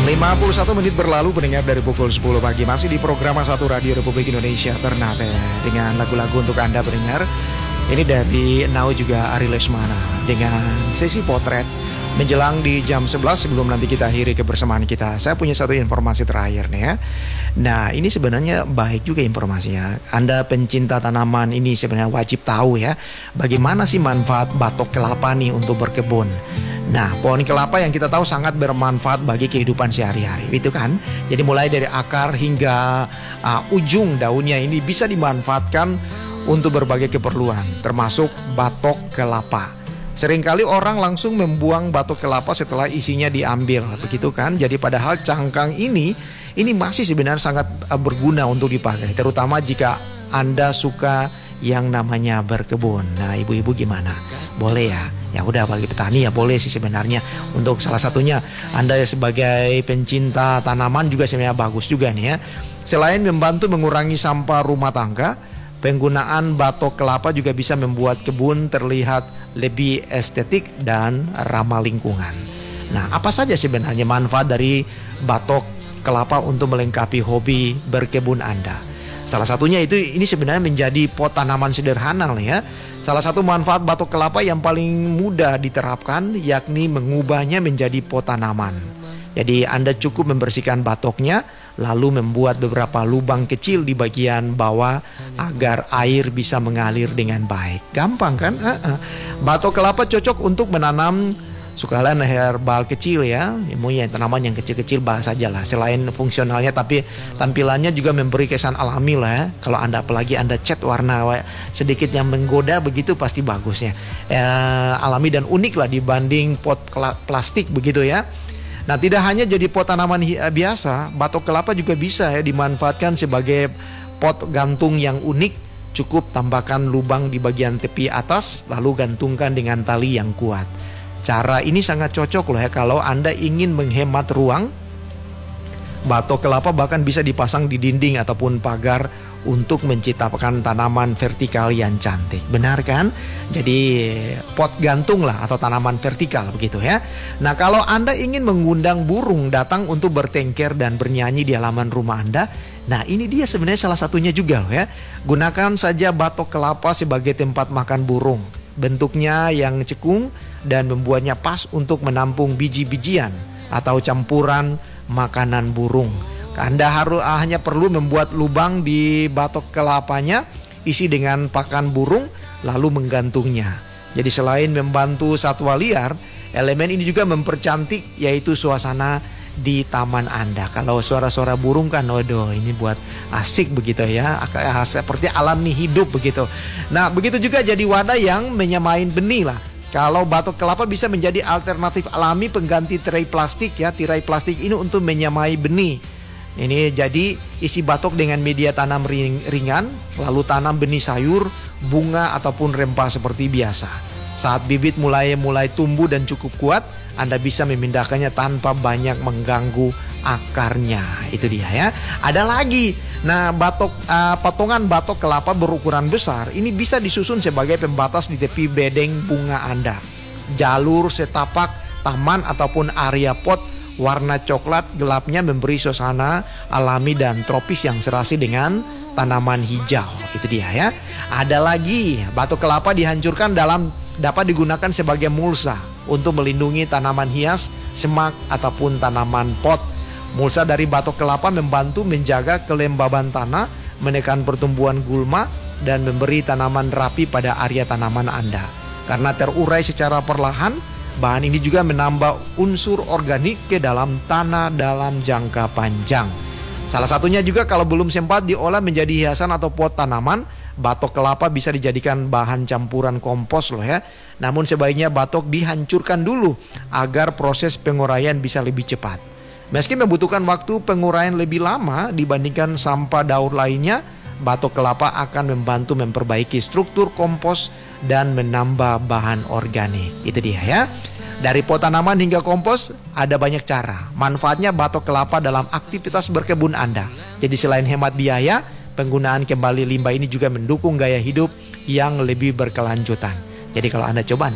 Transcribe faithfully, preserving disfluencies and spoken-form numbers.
lima puluh satu menit berlalu pendengar dari pukul sepuluh pagi. Masih di program satu Radio Republik Indonesia Ternate dengan lagu-lagu untuk Anda pendengar. Ini dari Now juga Ari Lesmana dengan sesi potret menjelang di jam sebelas sebelum nanti kita akhiri kebersamaan kita. Saya punya satu informasi terakhir nih ya. Nah ini sebenarnya baik juga informasinya. Anda pencinta tanaman ini sebenarnya wajib tahu ya, bagaimana sih manfaat batok kelapa nih untuk berkebun. Nah, pohon kelapa yang kita tahu sangat bermanfaat bagi kehidupan sehari-hari, itu kan. Jadi mulai dari akar hingga uh, ujung daunnya ini bisa dimanfaatkan untuk berbagai keperluan, termasuk batok kelapa. Seringkali orang langsung membuang batok kelapa setelah isinya diambil, begitu kan. Jadi padahal cangkang ini ini masih sebenarnya sangat uh, berguna untuk dipakai, terutama jika Anda suka yang namanya berkebun. Nah, ibu-ibu gimana? Boleh ya? Ya udah, bagi petani ya boleh sih sebenarnya. Untuk salah satunya Anda sebagai pencinta tanaman juga sebenarnya bagus juga nih ya. Selain membantu mengurangi sampah rumah tangga, penggunaan batok kelapa juga bisa membuat kebun terlihat lebih estetik dan ramah lingkungan. Nah, apa saja sebenarnya manfaat dari batok kelapa untuk melengkapi hobi berkebun Anda? Salah satunya itu ini sebenarnya menjadi pot tanaman sederhana ya. Salah satu manfaat batok kelapa yang paling mudah diterapkan yakni mengubahnya menjadi pot tanaman. Jadi Anda cukup membersihkan batoknya lalu membuat beberapa lubang kecil di bagian bawah agar air bisa mengalir dengan baik. Gampang kan? Uh-uh. Batok kelapa cocok untuk menanam sekalian herbal kecil ya, ilmunya tanaman yang kecil-kecil bahas aja lah. Selain fungsionalnya tapi tampilannya juga memberi kesan alami lah ya. Kalau Anda apalagi Anda cat warna sedikit yang menggoda begitu pasti bagusnya. Eh, alami dan unik lah dibanding pot plastik begitu ya. Nah, tidak hanya jadi pot tanaman biasa, batok kelapa juga bisa ya dimanfaatkan sebagai pot gantung yang unik. Cukup tambahkan lubang di bagian tepi atas lalu gantungkan dengan tali yang kuat. Cara ini sangat cocok loh ya kalau Anda ingin menghemat ruang. Batok kelapa bahkan bisa dipasang di dinding ataupun pagar untuk menciptakan tanaman vertikal yang cantik. Benar kan? Jadi pot gantung lah atau tanaman vertikal begitu ya. Nah, kalau Anda ingin mengundang burung datang untuk bertengker dan bernyanyi di halaman rumah Anda, nah ini dia sebenarnya salah satunya juga loh ya. Gunakan saja batok kelapa sebagai tempat makan burung. Bentuknya yang cekung dan membuatnya pas untuk menampung biji-bijian atau campuran makanan burung. Anda harus hanya perlu membuat lubang di batok kelapanya, isi dengan pakan burung, lalu menggantungnya. Jadi selain membantu satwa liar, elemen ini juga mempercantik yaitu suasana di taman Anda. Kalau suara-suara burung kan, waduh ini buat asik begitu ya, seperti alam nih hidup begitu. Nah begitu juga jadi wadah yang menyamai benih lah. Kalau batok kelapa bisa menjadi alternatif alami pengganti tirai plastik ya. Tirai plastik ini untuk menyamai benih. Ini jadi isi batok dengan media tanam ring, ringan, lalu tanam benih sayur, bunga ataupun rempah seperti biasa. Saat bibit mulai mulai tumbuh dan cukup kuat, Anda bisa memindahkannya tanpa banyak mengganggu akarnya. Itu dia ya. Ada lagi. Nah, batok uh, potongan batok kelapa berukuran besar ini bisa disusun sebagai pembatas di tepi bedeng bunga Anda. Jalur setapak taman ataupun area pot warna coklat gelapnya memberi suasana alami dan tropis yang serasi dengan tanaman hijau. Itu dia ya. Ada lagi, batok kelapa dihancurkan dalam dapat digunakan sebagai mulsa untuk melindungi tanaman hias, semak ataupun tanaman pot. Mulsa dari batok kelapa membantu menjaga kelembaban tanah, menekan pertumbuhan gulma dan memberi tanaman rapi pada area tanaman Anda. Karena terurai secara perlahan, bahan ini juga menambah unsur organik ke dalam tanah dalam jangka panjang. Salah satunya juga kalau belum sempat diolah menjadi hiasan atau pot tanaman, batok kelapa bisa dijadikan bahan campuran kompos loh ya. Namun sebaiknya batok dihancurkan dulu agar proses penguraian bisa lebih cepat. Meski membutuhkan waktu penguraian lebih lama dibandingkan sampah daur lainnya, batok kelapa akan membantu memperbaiki struktur kompos dan menambah bahan organik. Itu dia ya. Dari pot tanaman hingga kompos ada banyak cara. Manfaatnya batok kelapa dalam aktivitas berkebun Anda. Jadi selain hemat biaya, penggunaan kembali limbah ini juga mendukung gaya hidup yang lebih berkelanjutan. Jadi kalau Anda coba